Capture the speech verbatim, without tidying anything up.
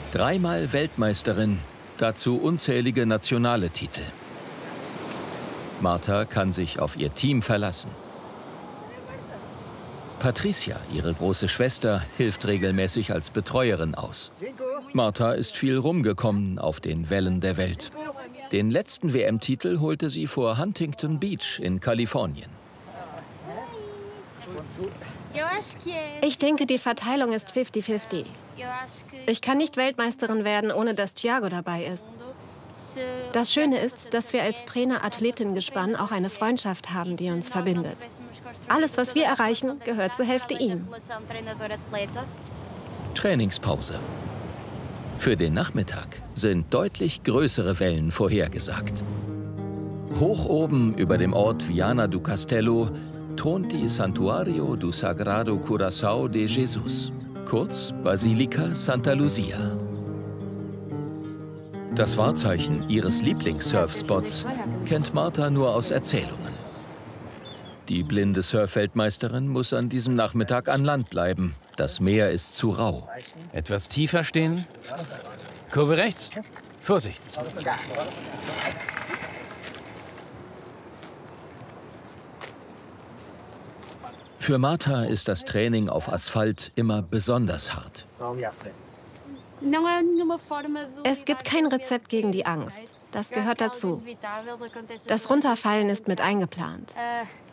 Dreimal Weltmeisterin, dazu unzählige nationale Titel. Marta kann sich auf ihr Team verlassen. Patricia, ihre große Schwester, hilft regelmäßig als Betreuerin aus. Marta ist viel rumgekommen auf den Wellen der Welt. Den letzten W M-Titel holte sie vor Huntington Beach in Kalifornien. Ich denke, die Verteilung ist fünfzig fünfzig. Ich kann nicht Weltmeisterin werden, ohne dass Thiago dabei ist. Das Schöne ist, dass wir als Trainer-Athletin-Gespann auch eine Freundschaft haben, die uns verbindet. Alles, was wir erreichen, gehört zur Hälfte ihm. Trainingspause. Für den Nachmittag sind deutlich größere Wellen vorhergesagt. Hoch oben über dem Ort Viana do Castelo thront die Santuario do Sagrado Coração de Jesus, kurz Basilica Santa Luzia. Das Wahrzeichen ihres Lieblings-Surfspots kennt Marta nur aus Erzählungen. Die blinde Surfweltmeisterin muss an diesem Nachmittag an Land bleiben. Das Meer ist zu rau. Etwas tiefer stehen. Kurve rechts. Vorsicht. Für Marta ist das Training auf Asphalt immer besonders hart. Es gibt kein Rezept gegen die Angst. Das gehört dazu. Das Runterfallen ist mit eingeplant.